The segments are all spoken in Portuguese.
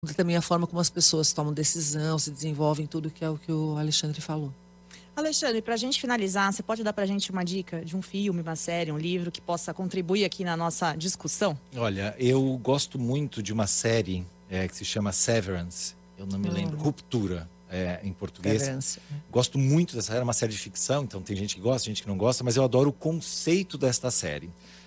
também a forma como as pessoas tomam decisão, se desenvolvem, tudo que é o que o Alexandre falou. Alexandre, para a gente finalizar, você pode dar para a gente uma dica de um filme, uma série, um livro que possa contribuir aqui na nossa discussão? Olha, eu gosto muito de uma série que se chama Severance. Eu não me lembro. Ruptura, em português. Severance. Gosto muito dessa série. É uma série de ficção, então tem gente que gosta, gente que não gosta, mas eu adoro o conceito desta série.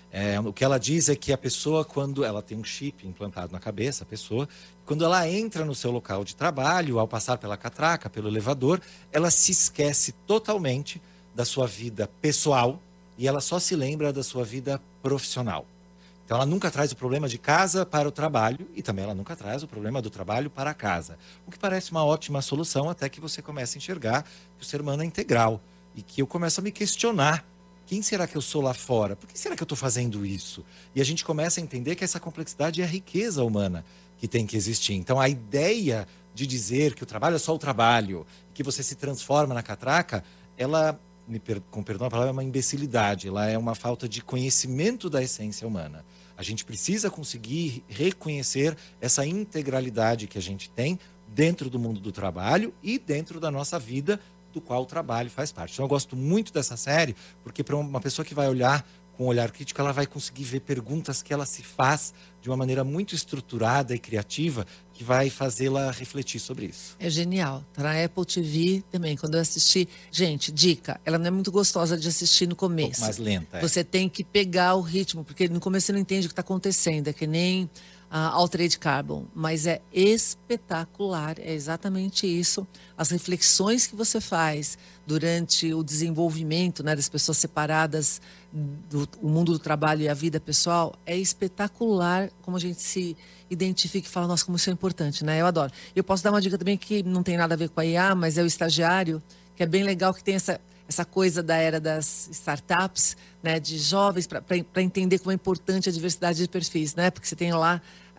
O que ela diz é que a pessoa, quando ela tem um chip implantado na cabeça, a pessoa, quando ela entra no seu local de trabalho, ao passar pela catraca, pelo elevador, ela se esquece totalmente da sua vida pessoal e ela só se lembra da sua vida profissional. Então ela nunca traz o problema de casa para o trabalho e também ela nunca traz o problema do trabalho para casa. O que parece uma ótima solução até que você comece a enxergar que o ser humano é integral e que eu começo a me questionar. Quem será que eu sou lá fora? Por que será que eu estou fazendo isso? E a gente começa a entender que essa complexidade é a riqueza humana que tem que existir. Então, a ideia de dizer que o trabalho é só o trabalho, que você se transforma na catraca, ela, com perdão a palavra, é uma imbecilidade. Ela é uma falta de conhecimento da essência humana. A gente precisa conseguir reconhecer essa integralidade que a gente tem dentro do mundo do trabalho e dentro da nossa vida, do qual o trabalho faz parte. Então eu gosto muito dessa série, porque para uma pessoa que vai olhar com um olhar crítico, ela vai conseguir ver perguntas que ela se faz de uma maneira muito estruturada e criativa, que vai fazê-la refletir sobre isso. É genial. Tá na Apple TV também, quando eu assisti. Gente, dica, ela não é muito gostosa de assistir no começo. Um pouco mais lenta. Você tem que pegar o ritmo, porque no começo você não entende o que está acontecendo. É que nem Altered Carbon, mas é espetacular, é exatamente isso. As reflexões que você faz durante o desenvolvimento, né, das pessoas separadas do mundo do trabalho e a vida pessoal, é espetacular como a gente se identifica e fala, nossa, como isso é importante, né? Eu adoro. Eu posso dar uma dica também que não tem nada a ver com a IA, mas é o Estagiário, que é bem legal, que tem essa coisa da era das startups, né, de jovens, para entender como é importante a diversidade de perfis, né? Porque você tem lá,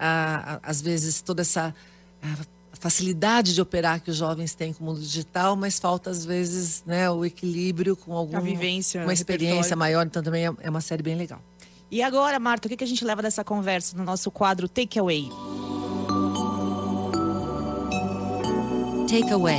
às vezes, toda essa facilidade de operar que os jovens têm com o mundo digital, mas falta, às vezes, né, o equilíbrio com A vivência, uma experiência maior. Então, também é uma série bem legal. E agora, Marta, o que a gente leva dessa conversa no nosso quadro Takeaway? Takeaway.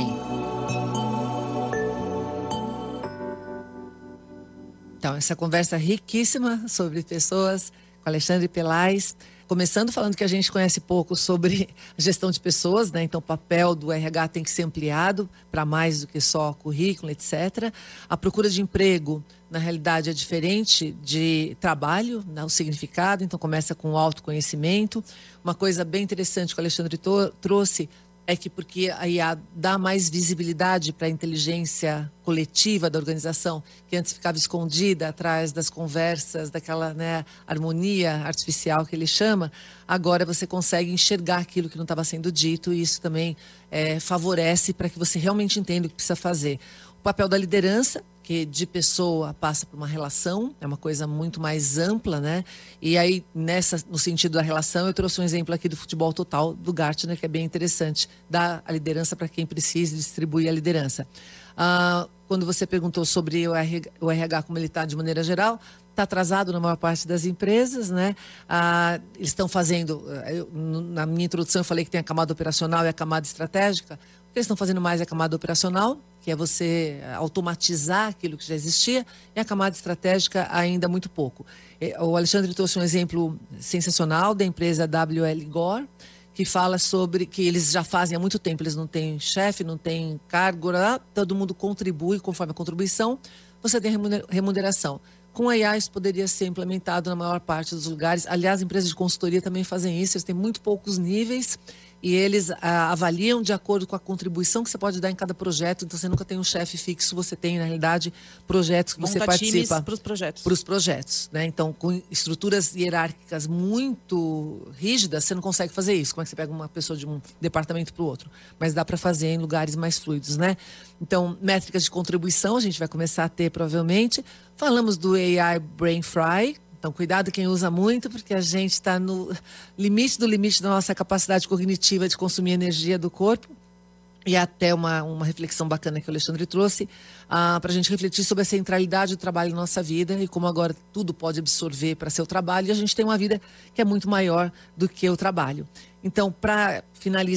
Então, essa conversa riquíssima sobre pessoas com Alexandre Pelais. Começando falando que a gente conhece pouco sobre gestão de pessoas, né? Então o papel do RH tem que ser ampliado para mais do que só currículo, etc. A procura de emprego, na realidade, é diferente de trabalho, né? O significado, então começa com o autoconhecimento. Uma coisa bem interessante que o Alexandre trouxe é que porque a IA dá mais visibilidade para a inteligência coletiva da organização, que antes ficava escondida atrás das conversas, daquela, né, harmonia artificial que ele chama, agora você consegue enxergar aquilo que não estava sendo dito e isso também favorece para que você realmente entenda o que precisa fazer. O papel da liderança, que de pessoa passa por uma relação, é uma coisa muito mais ampla, né? E aí, no sentido da relação, eu trouxe um exemplo aqui do futebol total, do Gartner, que é bem interessante, dar a liderança para quem precisa e distribuir a liderança. Quando você perguntou sobre o RH, como ele está de maneira geral, está atrasado na maior parte das empresas, né? Eles estão fazendo, na minha introdução eu falei que tem a camada operacional e a camada estratégica. O que eles estão fazendo mais é a camada operacional, que é você automatizar aquilo que já existia, e a camada estratégica ainda muito pouco. O Alexandre trouxe um exemplo sensacional da empresa WL Gore, que fala sobre que eles já fazem há muito tempo, eles não têm chefe, não têm cargo, todo mundo contribui, conforme a contribuição, você tem remuneração. Com a IA isso poderia ser implementado na maior parte dos lugares. Aliás, empresas de consultoria também fazem isso, eles têm muito poucos níveis e eles avaliam de acordo com a contribuição que você pode dar em cada projeto. Então, você nunca tem um chefe fixo, você tem, na realidade, projetos que você participa. Para os projetos. Para os projetos, né? Então, com estruturas hierárquicas muito rígidas, você não consegue fazer isso. Como é que você pega uma pessoa de um departamento para o outro? Mas dá para fazer em lugares mais fluidos, né? Então, métricas de contribuição a gente vai começar a ter, provavelmente. Falamos do AI Brain Fry. Então, cuidado quem usa muito, porque a gente está no limite do limite da nossa capacidade cognitiva de consumir energia do corpo. E até uma reflexão bacana que o Alexandre trouxe, para a gente refletir sobre a centralidade do trabalho na nossa vida e como agora tudo pode absorver para seu trabalho. E a gente tem uma vida que é muito maior do que o trabalho. Então, para finalizar,